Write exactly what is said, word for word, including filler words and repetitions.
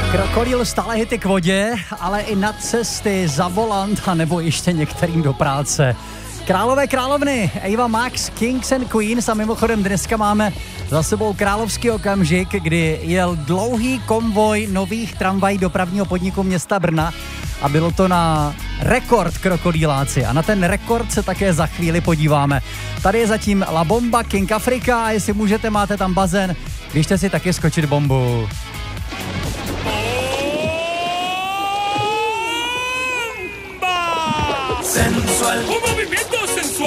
Krokodýl stále hity k vodě, ale i na cesty, za volant a nebo ještě některým do práce. Králové královny, Ava Max, Kings and Queens a mimochodem dneska máme za sebou královský okamžik, kdy jel dlouhý konvoj nových tramvají dopravního podniku města Brna a bylo to na rekord krokodýláci a na ten rekord se také za chvíli podíváme. Tady je zatím La Bomba, King Africa a jestli můžete, máte tam bazén, běžte si taky skočit bombu. Sensual.